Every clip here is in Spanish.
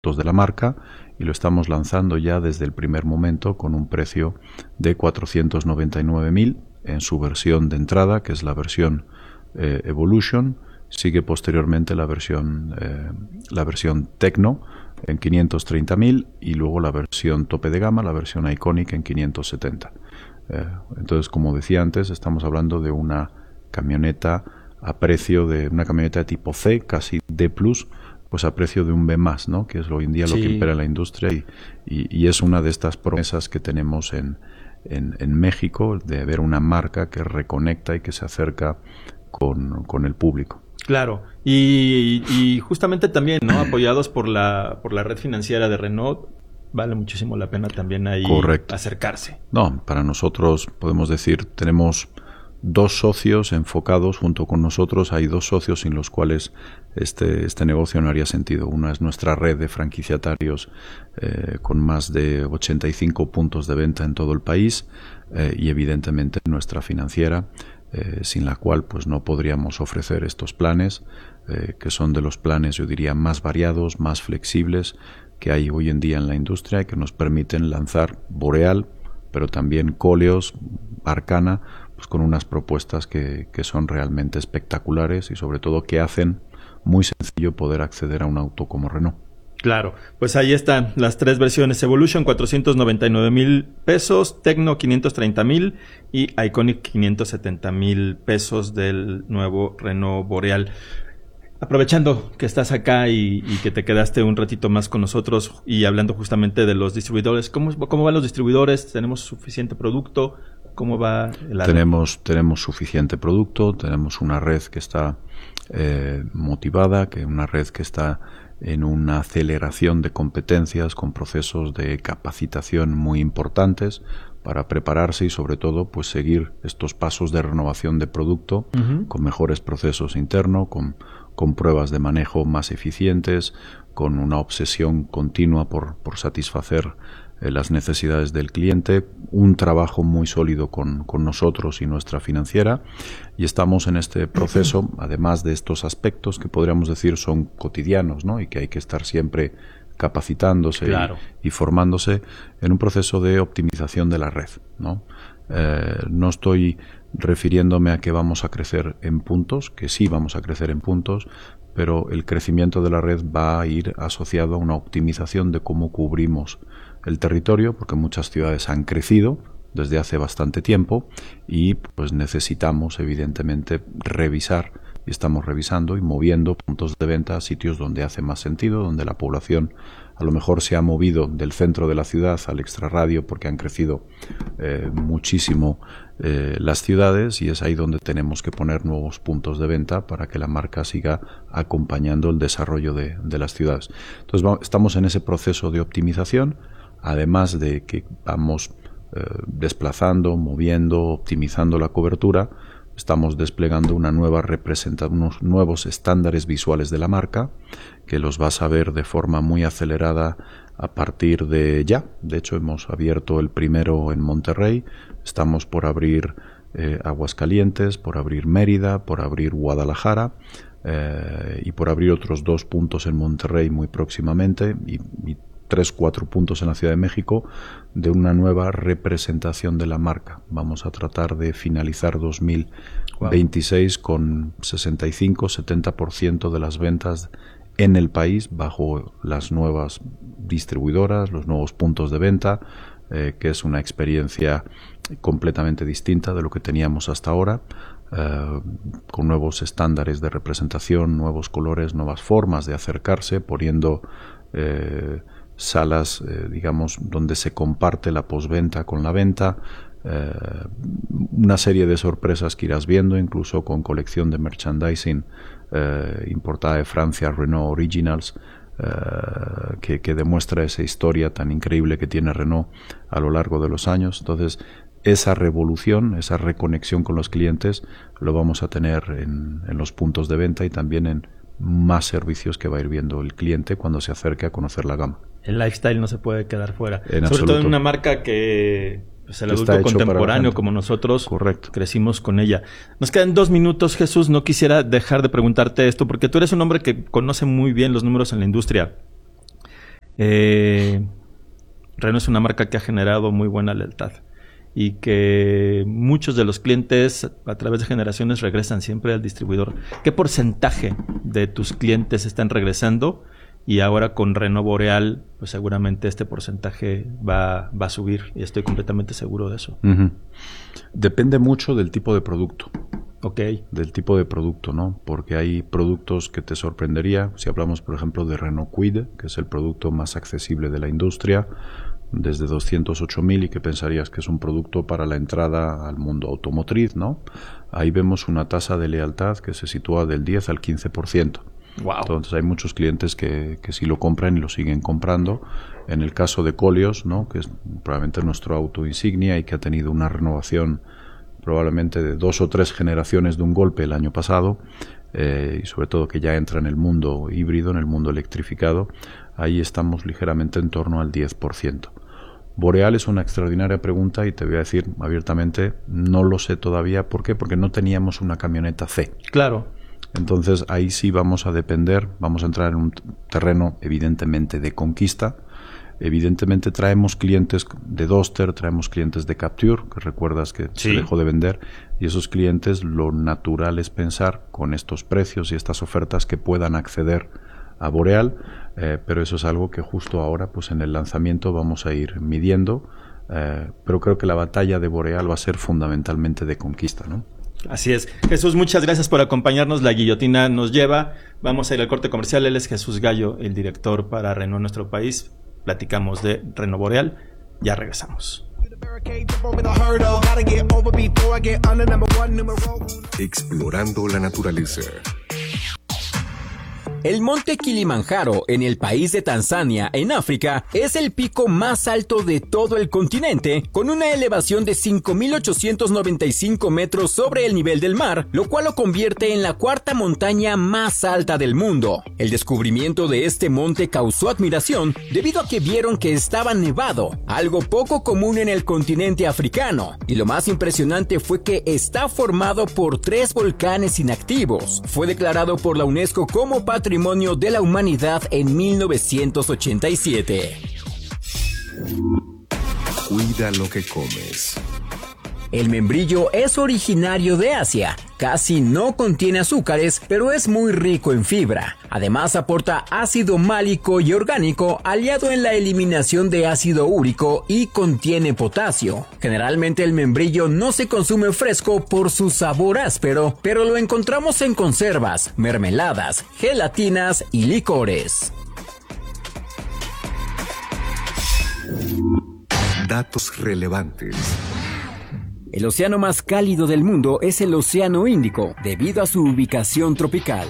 de la marca, y lo estamos lanzando ya desde el primer momento con un precio de 499.000 en su versión de entrada, que es la versión Evolution. Sigue posteriormente la versión Tecno en 530.000 y luego la versión tope de gama, la versión Iconic en 570. Entonces, como decía antes, estamos hablando de una camioneta a precio de una camioneta tipo C, casi D+, pues a precio de un B+, ¿no? Que es hoy en día lo que impera en la industria y es una de estas promesas que tenemos en México, de ver una marca que reconecta y que se acerca con el público. Claro, y justamente también, ¿no? Apoyados por la red financiera de Renault, vale muchísimo la pena también ahí acercarse. No, para nosotros podemos decir, tenemos 2 socios enfocados junto con nosotros. Hay 2 socios sin los cuales este negocio no haría sentido. Una es nuestra red de franquiciatarios con más de 85 puntos de venta en todo el país y evidentemente nuestra financiera, sin la cual pues no podríamos ofrecer estos planes, que son de los planes, yo diría, más variados, más flexibles que hay hoy en día en la industria y que nos permiten lanzar Boreal, pero también Koleos, Arcana, pues con unas propuestas que son realmente espectaculares y sobre todo que hacen muy sencillo poder acceder a un auto como Renault. Claro, pues ahí están las 3 versiones: Evolution 499.000 pesos, Tecno 530.000 y Iconic 570.000 pesos del nuevo Renault Boreal. Aprovechando que estás acá y que te quedaste un ratito más con nosotros y hablando justamente de los distribuidores, ¿cómo van los distribuidores? ¿Tenemos suficiente producto? ¿Cómo va el área? Tenemos suficiente producto, tenemos una red que está motivada, una red que está en una aceleración de competencias con procesos de capacitación muy importantes para prepararse y sobre todo pues seguir estos pasos de renovación de producto con mejores procesos internos, con pruebas de manejo más eficientes, con una obsesión continua por satisfacer las necesidades del cliente, un trabajo muy sólido con nosotros y nuestra financiera, y estamos en este proceso, además de estos aspectos que podríamos decir son cotidianos, ¿no? Y que hay que estar siempre capacitándose y formándose, en un proceso de optimización de la red, ¿no? No estoy refiriéndome a que vamos a crecer en puntos, que sí vamos a crecer en puntos, pero el crecimiento de la red va a ir asociado a una optimización de cómo cubrimos el territorio, porque muchas ciudades han crecido desde hace bastante tiempo y pues necesitamos evidentemente revisar, y estamos revisando y moviendo puntos de venta a sitios donde hace más sentido, donde la población a lo mejor se ha movido del centro de la ciudad al extrarradio porque han crecido muchísimo las ciudades, y es ahí donde tenemos que poner nuevos puntos de venta para que la marca siga acompañando el desarrollo de las ciudades. Entonces estamos en ese proceso de optimización, además de que vamos desplazando, moviendo, optimizando la cobertura. Estamos desplegando una nueva unos nuevos estándares visuales de la marca, que los vas a ver de forma muy acelerada a partir de ya. De hecho, hemos abierto el primero en Monterrey, estamos por abrir Aguascalientes, por abrir Mérida, por abrir Guadalajara y por abrir otros 2 puntos en Monterrey muy próximamente y 3-4 puntos en la Ciudad de México, de una nueva representación de la marca. Vamos a tratar de finalizar 2026 con 65-70% de las ventas en el país bajo las nuevas distribuidoras, los nuevos puntos de venta, que es una experiencia completamente distinta de lo que teníamos hasta ahora, con nuevos estándares de representación, nuevos colores, nuevas formas de acercarse, poniendo salas, digamos, donde se comparte la posventa con la venta, una serie de sorpresas que irás viendo, incluso con colección de merchandising importada de Francia, Renault Originals, que demuestra esa historia tan increíble que tiene Renault a lo largo de los años. Entonces, esa revolución, esa reconexión con los clientes lo vamos a tener en los puntos de venta y también en más servicios que va a ir viendo el cliente cuando se acerque a conocer la gama. El lifestyle no se puede quedar fuera. En Sobre absoluto. todo en una marca que pues, el adulto contemporáneo como nosotros crecimos con ella. Nos quedan 2 minutos, Jesús. No quisiera dejar de preguntarte esto porque tú eres un hombre que conoce muy bien los números en la industria. Renault es una marca que ha generado muy buena lealtad y que muchos de los clientes a través de generaciones regresan siempre al distribuidor. ¿Qué porcentaje de tus clientes están regresando? Y ahora con Renault Boreal, pues seguramente este porcentaje va a subir y estoy completamente seguro de eso. Uh-huh. Depende mucho del tipo de producto. Ok. Del tipo de producto, ¿no? Porque hay productos que te sorprendería. Si hablamos, por ejemplo, de Renault Kwid, que es el producto más accesible de la industria, desde 208.000, y que pensarías que es un producto para la entrada al mundo automotriz, ¿no? Ahí vemos una tasa de lealtad que se sitúa del 10 al 15%. Wow. Entonces hay muchos clientes que sí lo compran y lo siguen comprando. En el caso de Koleos, ¿no? Que es probablemente nuestro auto insignia y que ha tenido una renovación probablemente de 2 o 3 generaciones de un golpe el año pasado, y sobre todo que ya entra en el mundo híbrido, en el mundo electrificado, ahí estamos ligeramente en torno al 10%. Boreal es una extraordinaria pregunta y te voy a decir abiertamente, no lo sé todavía. ¿Por qué? Porque no teníamos una camioneta C. Claro. Entonces ahí sí vamos a depender, vamos a entrar en un terreno evidentemente de conquista. Evidentemente traemos clientes de Duster, traemos clientes de Capture, que recuerdas que se dejó de vender, y esos clientes lo natural es pensar con estos precios y estas ofertas que puedan acceder a Boreal, pero eso es algo que justo ahora pues en el lanzamiento vamos a ir midiendo, pero creo que la batalla de Boreal va a ser fundamentalmente de conquista, ¿no? Así es. Jesús, muchas gracias por acompañarnos. La guillotina nos lleva. Vamos a ir al corte comercial. Él es Jesús Gallo, el director para Renault en nuestro país. Platicamos de Renault Boreal. Ya regresamos. Explorando la naturaleza. El monte Kilimanjaro, en el país de Tanzania, en África, es el pico más alto de todo el continente, con una elevación de 5.895 metros sobre el nivel del mar, lo cual lo convierte en la cuarta montaña más alta del mundo. El descubrimiento de este monte causó admiración debido a que vieron que estaba nevado, algo poco común en el continente africano, y lo más impresionante fue que está formado por 3 volcanes inactivos. Fue declarado por la UNESCO como Patrimonio de la Humanidad en 1987. Cuida lo que comes. El membrillo es originario de Asia. Casi no contiene azúcares, pero es muy rico en fibra. Además aporta ácido málico y orgánico aliado en la eliminación de ácido úrico y contiene potasio. Generalmente el membrillo no se consume fresco por su sabor áspero, pero lo encontramos en conservas, mermeladas, gelatinas y licores. Datos relevantes. El océano más cálido del mundo es el Océano Índico, debido a su ubicación tropical.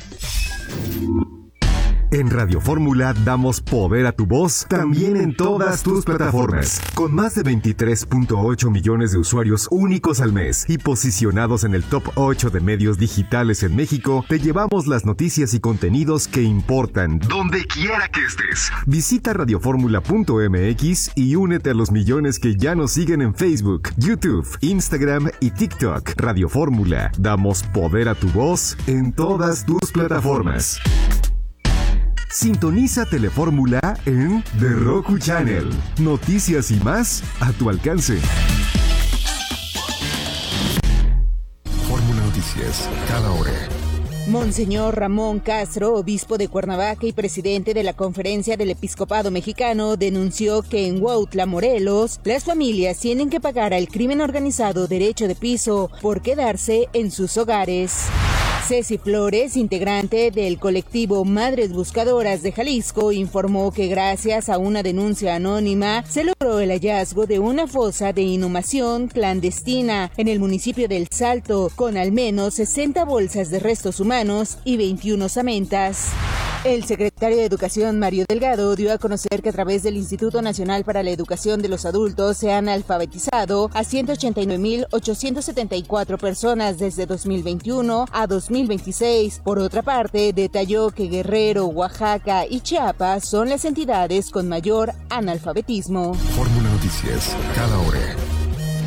En Radio Fórmula damos poder a tu voz también en todas tus plataformas. Con más de 23.8 millones de usuarios únicos al mes y posicionados en el top 8 de medios digitales en México, te llevamos las noticias y contenidos que importan donde quiera que estés. Visita radioformula.mx y únete a los millones que ya nos siguen en Facebook, YouTube, Instagram y TikTok. Radio Fórmula, damos poder a tu voz en todas tus plataformas. Sintoniza Telefórmula en The Roku Channel. Noticias y más a tu alcance. Fórmula Noticias, cada hora. Monseñor Ramón Castro, obispo de Cuernavaca y presidente de la Conferencia del Episcopado Mexicano, denunció que en Huautla, Morelos, las familias tienen que pagar al crimen organizado derecho de piso por quedarse en sus hogares. Ceci Flores, integrante del colectivo Madres Buscadoras de Jalisco, informó que gracias a una denuncia anónima se logró el hallazgo de una fosa de inhumación clandestina en el municipio del Salto, con al menos 60 bolsas de restos humanos y 21 osamentas. El secretario de Educación, Mario Delgado, dio a conocer que a través del Instituto Nacional para la Educación de los Adultos se han alfabetizado a 189.874 personas desde 2021 a 2026. Por otra parte, detalló que Guerrero, Oaxaca y Chiapas son las entidades con mayor analfabetismo. Fórmula Noticias, cada hora.